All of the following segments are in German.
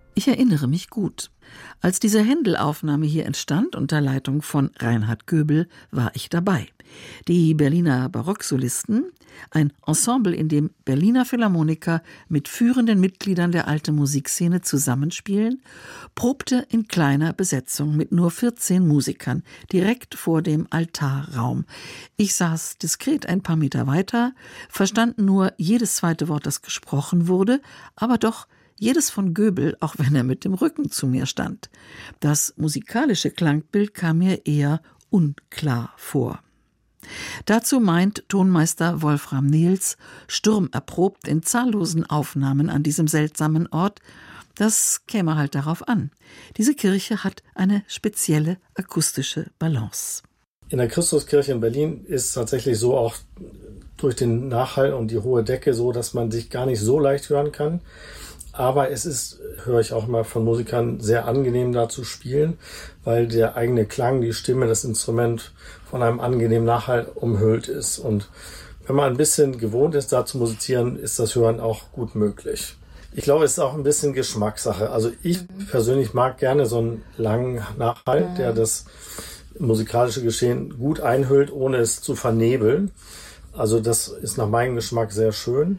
Ich erinnere mich gut. Als diese Händel-Aufnahme hier entstand unter Leitung von Reinhard Göbel, war ich dabei. Die Berliner Barocksolisten, ein Ensemble, in dem Berliner Philharmoniker mit führenden Mitgliedern der alten Musikszene zusammenspielen, probte in kleiner Besetzung mit nur 14 Musikern direkt vor dem Altarraum. Ich saß diskret ein paar Meter weiter, verstand nur jedes zweite Wort, das gesprochen wurde, aber doch jedes von Göbel, auch wenn er mit dem Rücken zu mir stand. Das musikalische Klangbild kam mir eher unklar vor. Dazu meint Tonmeister Wolfram Nehls, sturmerprobt in zahllosen Aufnahmen an diesem seltsamen Ort, das käme halt darauf an. Diese Kirche hat eine spezielle akustische Balance. In der Christuskirche in Berlin ist tatsächlich so auch durch den Nachhall und die hohe Decke so, dass man sich gar nicht so leicht hören kann. Aber es ist, höre ich auch mal von Musikern, sehr angenehm da zu spielen, weil der eigene Klang, die Stimme, das Instrument von einem angenehmen Nachhall umhüllt ist. Und wenn man ein bisschen gewohnt ist, da zu musizieren, ist das Hören auch gut möglich. Ich glaube, es ist auch ein bisschen Geschmackssache. Also ich persönlich mag gerne so einen langen Nachhall, der das musikalische Geschehen gut einhüllt, ohne es zu vernebeln. Also das ist nach meinem Geschmack sehr schön.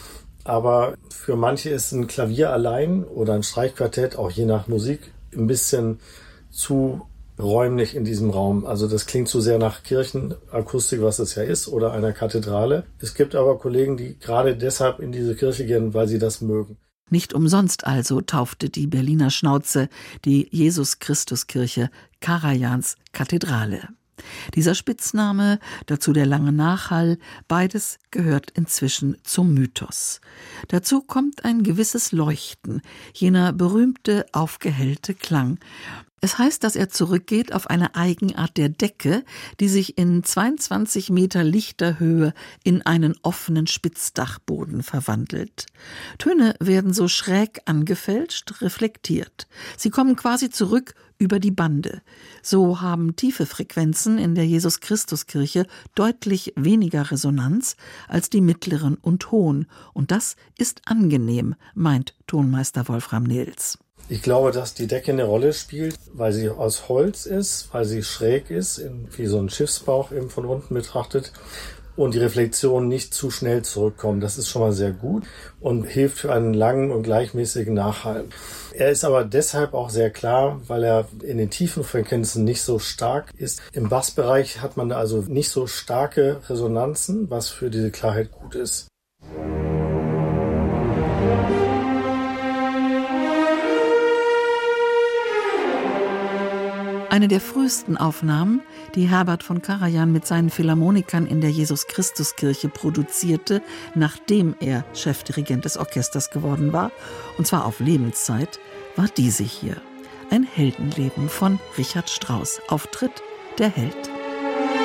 Aber für manche ist ein Klavier allein oder ein Streichquartett, auch je nach Musik, ein bisschen zu räumlich in diesem Raum. Also das klingt zu sehr nach Kirchenakustik, was es ja ist, oder einer Kathedrale. Es gibt aber Kollegen, die gerade deshalb in diese Kirche gehen, weil sie das mögen. Nicht umsonst also taufte die Berliner Schnauze die Jesus-Christus-Kirche Karajans Kathedrale. Dieser Spitzname, dazu der lange Nachhall, beides gehört inzwischen zum Mythos. Dazu kommt ein gewisses Leuchten, jener berühmte aufgehellte Klang. Es heißt, dass er zurückgeht auf eine Eigenart der Decke, die sich in 22 Meter Lichterhöhe in einen offenen Spitzdachboden verwandelt. Töne werden so schräg angefälscht, reflektiert. Sie kommen quasi zurück über die Bande. So haben tiefe Frequenzen in der Jesus-Christus-Kirche deutlich weniger Resonanz als die mittleren und hohen. Und das ist angenehm, meint Tonmeister Wolfram Nehls. Ich glaube, dass die Decke eine Rolle spielt, weil sie aus Holz ist, weil sie schräg ist, wie so ein Schiffsbauch eben von unten betrachtet und die Reflexionen nicht zu schnell zurückkommen. Das ist schon mal sehr gut und hilft für einen langen und gleichmäßigen Nachhall. Er ist aber deshalb auch sehr klar, weil er in den tiefen Frequenzen nicht so stark ist. Im Bassbereich hat man also nicht so starke Resonanzen, was für diese Klarheit gut ist. Eine der frühesten Aufnahmen, die Herbert von Karajan mit seinen Philharmonikern in der Jesus-Christus-Kirche produzierte, nachdem er Chefdirigent des Orchesters geworden war, und zwar auf Lebenszeit, war diese hier. Ein Heldenleben von Richard Strauss. Auftritt der Held.